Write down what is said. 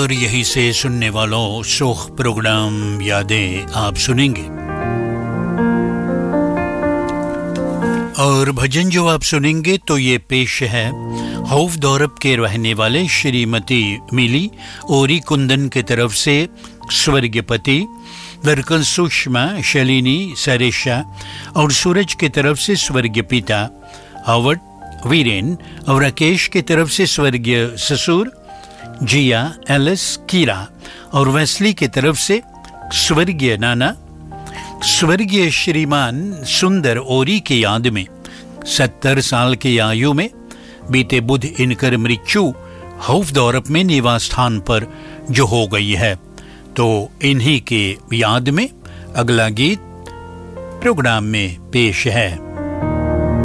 और यहीं से सुनने वालों शोख प्रोग्राम यादें आप सुनेंगे। और भजन जो आप सुनेंगे तो ये पेश है हौफदौरब के रहने वाले श्रीमती मिली ओरी कुंदन की तरफ से स्वर्गीय पति, दरकन सुषमा शलिनी सरेशा और सूरज की तरफ से स्वर्गीय पिता हवर्ड वीरेन और राकेश की तरफ से स्वर्गीय ससुर जिया एलिस कीरा और वेस्ली की तरफ से स्वर्गीय नाना, स्वर्गीय श्रीमान सुंदर ओरी की याद में 70 साल की आयु में बीते बुध इनकर मृत्यु हौफदौरब में निवास स्थान पर जो हो गई है। तो इन्हीं के याद में अगला गीत प्रोग्राम में पेश है।